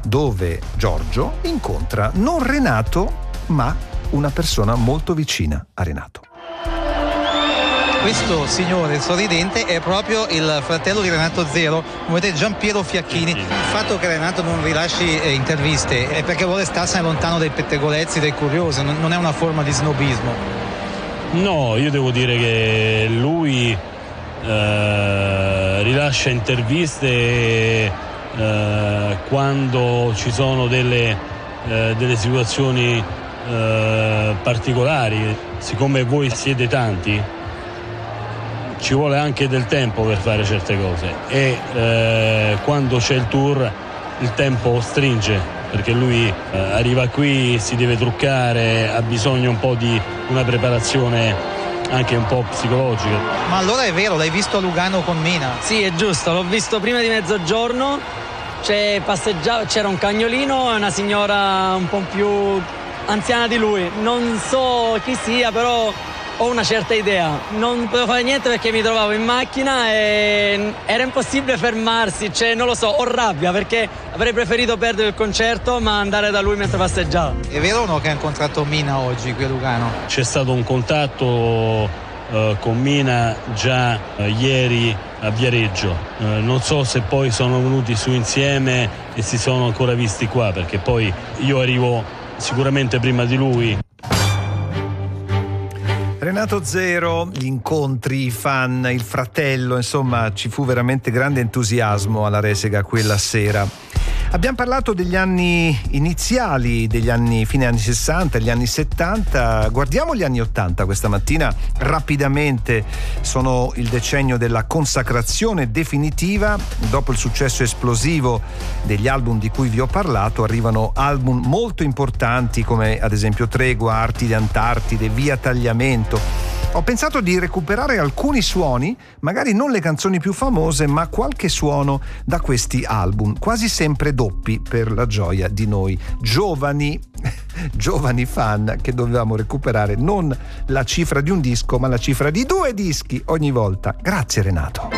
dove Giorgio incontra non Renato, ma una persona molto vicina a Renato. Questo signore sorridente è proprio il fratello di Renato Zero, come vedete, Giampiero Fiacchini. Il fatto che Renato non rilasci interviste è perché vuole starsene lontano dai pettegolezzi, dai curiosi, non è una forma di snobismo. No, io devo dire che lui rilascia interviste quando ci sono delle situazioni particolari. Siccome voi siete tanti, ci vuole anche del tempo per fare certe cose e quando c'è il tour il tempo stringe, perché lui arriva qui, si deve truccare, ha bisogno un po' di una preparazione anche un po' psicologica. Ma allora è vero, l'hai visto a Lugano con Mina? Sì, è giusto, l'ho visto prima di mezzogiorno, c'era un cagnolino e una signora un po' più anziana di lui, non so chi sia, però ho una certa idea. Non potevo fare niente perché mi trovavo in macchina e era impossibile fermarsi, non lo so, ho rabbia perché avrei preferito perdere il concerto ma andare da lui mentre passeggiava. È vero o no che ha incontrato Mina oggi qui a Lugano? C'è stato un contatto con Mina già ieri a Viareggio, non so se poi sono venuti su insieme e si sono ancora visti qua, perché poi io arrivo sicuramente prima di lui. Renato Zero, gli incontri, i fan, il fratello, insomma ci fu veramente grande entusiasmo alla Resega quella sera. Abbiamo parlato degli anni iniziali, fine anni 60, gli anni 70, guardiamo gli anni 80 questa mattina rapidamente. Sono il decennio della consacrazione definitiva. Dopo il successo esplosivo degli album di cui vi ho parlato, arrivano album molto importanti come ad esempio Tregua, Arti di Antartide, Via Tagliamento. Ho pensato di recuperare alcuni suoni, magari non le canzoni più famose, ma qualche suono da questi album, quasi sempre doppi per la gioia di noi giovani fan che dovevamo recuperare non la cifra di un disco, ma la cifra di 2 dischi ogni volta. Grazie Renato.